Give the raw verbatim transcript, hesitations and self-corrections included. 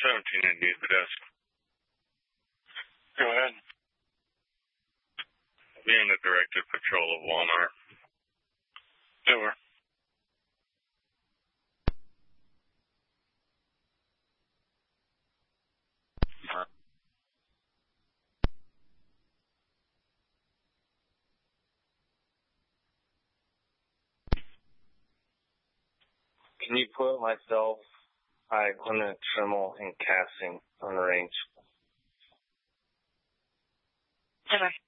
seventeen Indeed, the desk. Go ahead. Being the directed patrol of Walmart. Over. Can you put myself, I, Lieutenant Trimmel, in casting on range? Over.